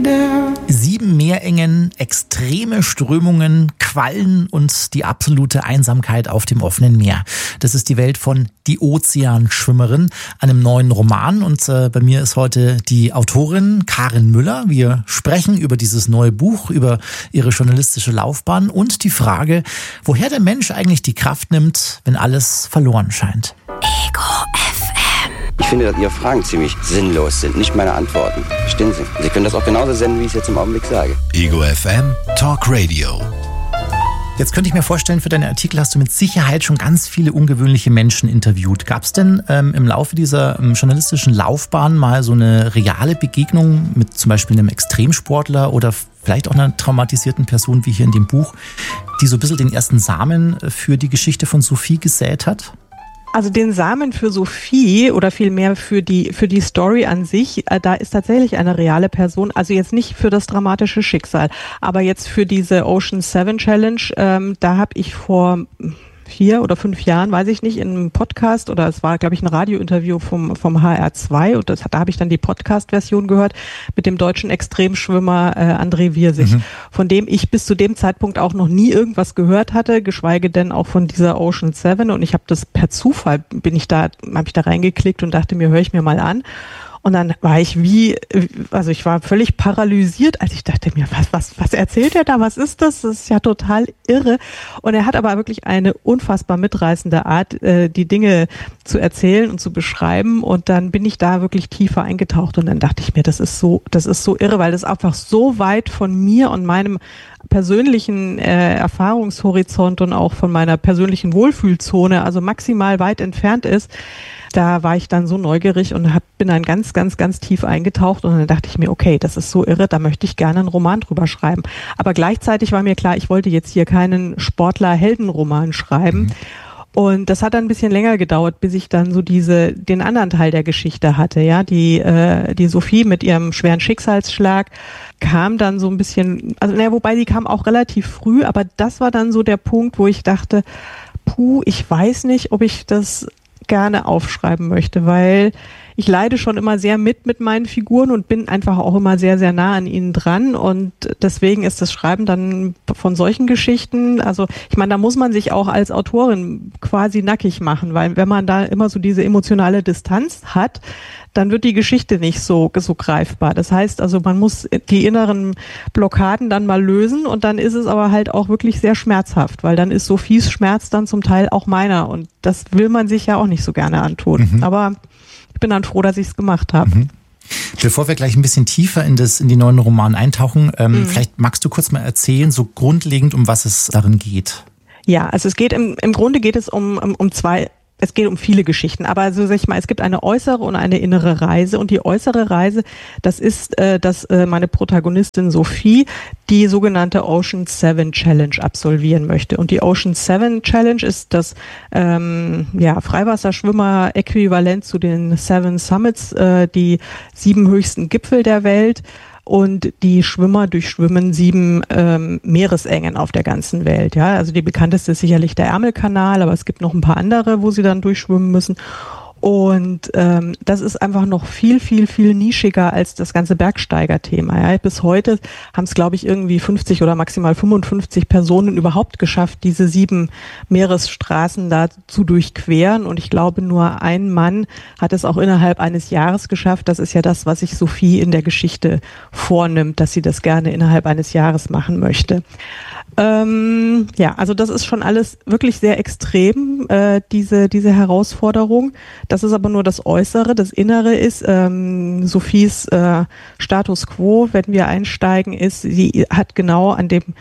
7 Meerengen, extreme Strömungen, Quallen und die absolute Einsamkeit auf dem offenen Meer. Das ist die Welt von Die Ozeanschwimmerin, einem neuen Roman. Und bei mir ist heute die Autorin Karin Müller. Wir sprechen über dieses neue Buch, über ihre journalistische Laufbahn und die Frage, woher der Mensch eigentlich die Kraft nimmt, wenn alles verloren scheint. Ego FM. Ich finde, dass Ihre Fragen ziemlich sinnlos sind, nicht meine Antworten. Verstehen Sie? Sie können das auch genauso senden, wie ich es jetzt im Augenblick sage. Ego FM Talk Radio. Jetzt könnte ich mir vorstellen, für deine Artikel hast du mit Sicherheit schon ganz viele ungewöhnliche Menschen interviewt. Gab es denn im Laufe dieser journalistischen Laufbahn mal so eine reale Begegnung mit zum Beispiel einem Extremsportler oder vielleicht auch einer traumatisierten Person wie hier in dem Buch, die so ein bisschen den ersten Samen für die Geschichte von Sophie gesät hat? Also den Samen für Sophie oder vielmehr für die Story an sich, da ist tatsächlich eine reale Person, also jetzt nicht für das dramatische Schicksal, aber jetzt für diese Ocean 7 Challenge, da habe ich vor 4 oder 5 Jahren, weiß ich nicht, in einem Podcast oder es war, glaube ich, ein Radiointerview vom HR2 und da habe ich dann die Podcast-Version gehört mit dem deutschen Extremschwimmer André Wirsig, von dem ich bis zu dem Zeitpunkt auch noch nie irgendwas gehört hatte, geschweige denn auch von dieser Ocean 7 und ich habe das per Zufall, habe ich da reingeklickt und dachte mir, höre ich mir mal an. Und dann war ich ich war völlig paralysiert, als ich dachte mir, was erzählt er da? Was ist das? Das ist ja total irre. Und er hat aber wirklich eine unfassbar mitreißende Art, die Dinge zu erzählen und zu beschreiben. Und dann bin ich da wirklich tiefer eingetaucht und dann dachte ich mir, das ist so irre, weil das einfach so weit von mir und meinem persönlichen Erfahrungshorizont und auch von meiner persönlichen Wohlfühlzone, also maximal weit entfernt ist. Da war ich dann so neugierig und bin dann ganz, ganz, ganz tief eingetaucht und dann dachte ich mir, okay, das ist so irre, da möchte ich gerne einen Roman drüber schreiben. Aber gleichzeitig war mir klar, ich wollte jetzt hier keinen Sportler-Heldenroman schreiben. Und das hat dann ein bisschen länger gedauert, bis ich dann so den anderen Teil der Geschichte hatte, ja, die Sophie mit ihrem schweren Schicksalsschlag kam dann so ein bisschen, wobei die kam auch relativ früh, aber das war dann so der Punkt, wo ich dachte, ich weiß nicht, ob ich das gerne aufschreiben möchte, weil ich leide schon immer sehr mit meinen Figuren und bin einfach auch immer sehr, sehr nah an ihnen dran und deswegen ist das Schreiben dann von solchen Geschichten, also ich meine, da muss man sich auch als Autorin quasi nackig machen, weil wenn man da immer so diese emotionale Distanz hat, dann wird die Geschichte nicht so greifbar. Das heißt also, man muss die inneren Blockaden dann mal lösen und dann ist es aber halt auch wirklich sehr schmerzhaft, weil dann ist Sophies Schmerz dann zum Teil auch meiner und das will man sich ja auch nicht so gerne antun. Aber ich bin dann froh, dass ich es gemacht habe. Bevor wir gleich ein bisschen tiefer in die neuen Roman eintauchen, vielleicht magst du kurz mal erzählen, so grundlegend, um was es darin geht. Ja, also es geht im Grunde geht es um viele Geschichten, aber so sag ich mal, es gibt eine äußere und eine innere Reise und die äußere Reise, das ist, dass meine Protagonistin Sophie die sogenannte Ocean 7 Challenge absolvieren möchte und die Ocean 7 Challenge ist das Freiwasserschwimmer-Äquivalent zu den 7 Summits, die 7 höchsten Gipfel der Welt. Und die Schwimmer durchschwimmen 7 Meeresengen auf der ganzen Welt. Ja, also die bekannteste ist sicherlich der Ärmelkanal, aber es gibt noch ein paar andere, wo sie dann durchschwimmen müssen. Und das ist einfach noch viel, viel, viel nischiger als das ganze Bergsteiger-Thema. Ja. Bis heute haben es, glaube ich, irgendwie 50 oder maximal 55 Personen überhaupt geschafft, diese 7 Meeresstraßen da zu durchqueren. Und ich glaube, nur ein Mann hat es auch innerhalb eines Jahres geschafft. Das ist ja das, was sich Sophie in der Geschichte vornimmt, dass sie das gerne innerhalb eines Jahres machen möchte. Also das ist schon alles wirklich sehr extrem, diese Herausforderung. Das ist aber nur das Äußere. Das Innere ist Sophies Status quo, wenn wir einsteigen, ist, sie hat genau an dem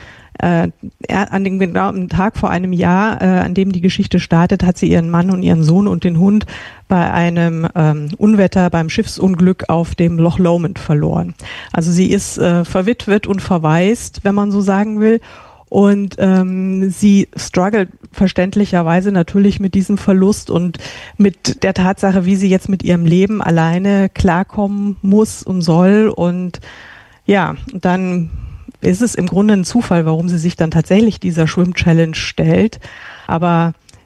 Tag vor einem Jahr, an dem die Geschichte startet, hat sie ihren Mann und ihren Sohn und den Hund bei einem Unwetter, beim Schiffsunglück auf dem Loch Lomond verloren. Also sie ist verwitwet und verwaist, wenn man so sagen will. Und sie struggelt verständlicherweise natürlich mit diesem Verlust und mit der Tatsache, wie sie jetzt mit ihrem Leben alleine klarkommen muss und soll. Und ja, dann ist es im Grunde ein Zufall, warum sie sich dann tatsächlich dieser Schwimm-Challenge stellt. Aber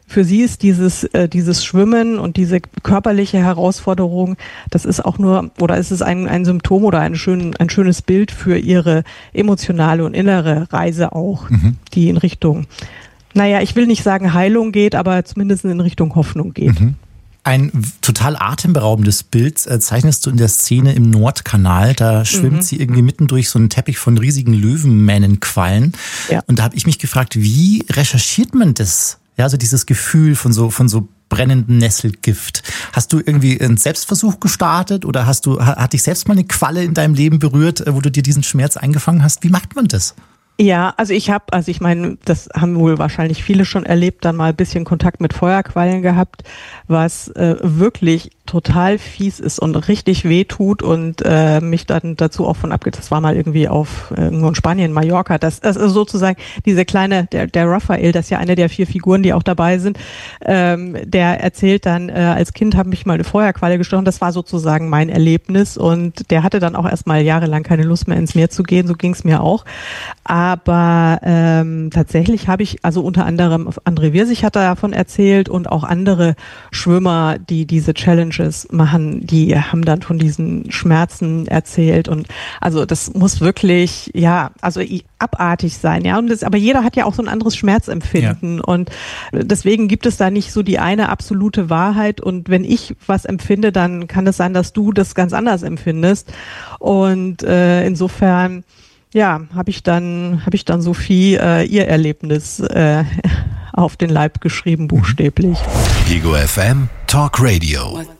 für sie ist dieses Schwimmen und diese körperliche Herausforderung, das ist auch nur, oder ist es ein Symptom oder ein schönes Bild für ihre emotionale und innere Reise auch, die in Richtung, naja, ich will nicht sagen Heilung geht, aber zumindest in Richtung Hoffnung geht. Ein total atemberaubendes Bild zeichnest du in der Szene im Nordkanal. Da schwimmt sie irgendwie mitten durch so einen Teppich von riesigen Löwenmähnenquallen. Ja. Und da habe ich mich gefragt, wie recherchiert man das? Ja, also dieses Gefühl von so brennendem Nesselgift. Hast du irgendwie einen Selbstversuch gestartet oder hat dich selbst mal eine Qualle in deinem Leben berührt, wo du dir diesen Schmerz eingefangen hast? Wie macht man das? Ja, also ich meine, das haben wohl wahrscheinlich viele schon erlebt, dann mal ein bisschen Kontakt mit Feuerquallen gehabt, was wirklich total fies ist und richtig weh tut und mich dann dazu auch das war mal irgendwie irgendwo in Spanien, Mallorca, das ist sozusagen diese kleine, der Raphael, das ist ja eine der 4 Figuren, die auch dabei sind, der erzählt dann, als Kind habe mich mal eine Feuerqualle gestochen, das war sozusagen mein Erlebnis und der hatte dann auch erstmal jahrelang keine Lust mehr ins Meer zu gehen, so ging es mir auch. Aber tatsächlich habe ich, also unter anderem André Wirsig hat davon erzählt und auch andere Schwimmer, die diese Challenges machen, die haben dann von diesen Schmerzen erzählt und also das muss wirklich, ja, also abartig sein, ja. Aber jeder hat ja auch so ein anderes Schmerzempfinden und deswegen gibt es da nicht so die eine absolute Wahrheit und wenn ich was empfinde, dann kann es sein, dass du das ganz anders empfindest und insofern ja, habe ich dann Sophie ihr Erlebnis auf den Leib geschrieben, buchstäblich. Ego FM Talk Radio.